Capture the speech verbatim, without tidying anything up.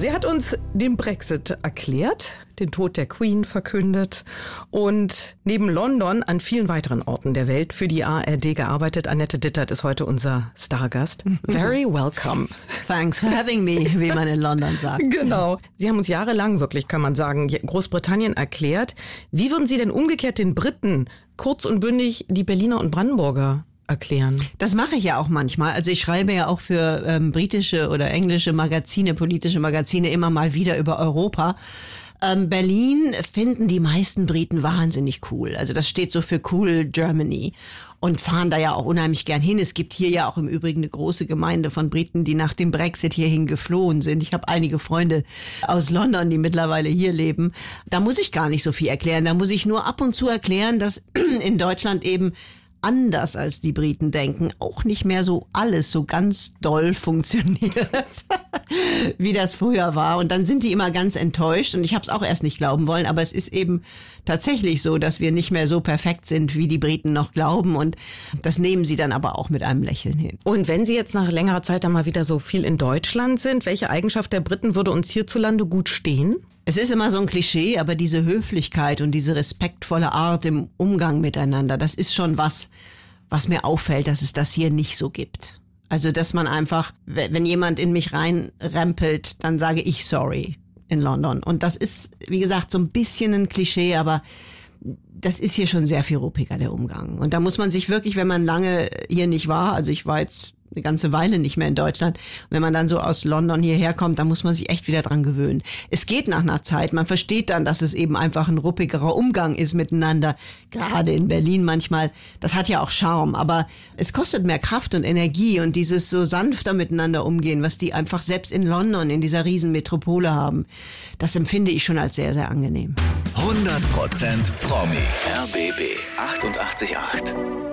Sie hat uns den Brexit erklärt, den Tod der Queen verkündet und neben London an vielen weiteren Orten der Welt für die A R D gearbeitet. Annette Dittert ist heute unser Stargast. Very welcome. Thanks for having me, wie man in London sagt. Genau. Sie haben uns jahrelang, wirklich kann man sagen, Großbritannien erklärt. Wie würden Sie denn umgekehrt den Briten kurz und bündig die Berliner und Brandenburger erklären? Das mache ich ja auch manchmal. Also ich schreibe ja auch für ähm, britische oder englische Magazine, politische Magazine immer mal wieder über Europa. Ähm, Berlin finden die meisten Briten wahnsinnig cool. Also das steht so für Cool Germany und fahren da ja auch unheimlich gern hin. Es gibt hier ja auch im Übrigen eine große Gemeinde von Briten, die nach dem Brexit hierhin geflohen sind. Ich habe einige Freunde aus London, die mittlerweile hier leben. Da muss ich gar nicht so viel erklären. Da muss ich nur ab und zu erklären, dass in Deutschland eben anders als die Briten denken, auch nicht mehr so alles so ganz doll funktioniert, wie das früher war. Und dann sind die immer ganz enttäuscht und ich habe es auch erst nicht glauben wollen, aber es ist eben tatsächlich so, dass wir nicht mehr so perfekt sind, wie die Briten noch glauben und das nehmen sie dann aber auch mit einem Lächeln hin. Und wenn Sie jetzt nach längerer Zeit dann mal wieder so viel in Deutschland sind, welche Eigenschaft der Briten würde uns hierzulande gut stehen? Es ist immer so ein Klischee, aber diese Höflichkeit und diese respektvolle Art im Umgang miteinander, das ist schon was, was mir auffällt, dass es das hier nicht so gibt. Also, dass man einfach, wenn jemand in mich reinrempelt, dann sage ich sorry in London. Und das ist, wie gesagt, so ein bisschen ein Klischee, aber das ist hier schon sehr viel ruppiger, der Umgang. Und da muss man sich wirklich, wenn man lange hier nicht war, also ich war jetzt eine ganze Weile nicht mehr in Deutschland. Und wenn man dann so aus London hierher kommt, dann muss man sich echt wieder dran gewöhnen. Es geht nach einer Zeit. Man versteht dann, dass es eben einfach ein ruppigerer Umgang ist miteinander. Gerade in Berlin manchmal. Das hat ja auch Charme. Aber es kostet mehr Kraft und Energie und dieses so sanfter miteinander umgehen, was die einfach selbst in London, in dieser Riesenmetropole haben. Das empfinde ich schon als sehr, sehr angenehm. hundert Prozent Promi. R B B achtundachtzig Komma acht.